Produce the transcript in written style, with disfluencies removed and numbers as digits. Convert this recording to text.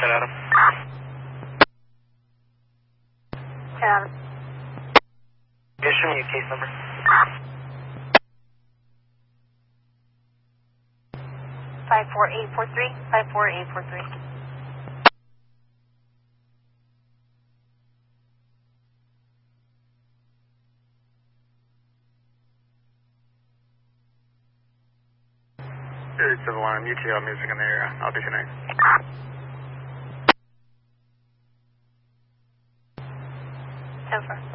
Adam. 10 Adam. Just show me your case number. 54843. 54843. Civil Alarm, UTL music in the area. I'll be connected. 10-4.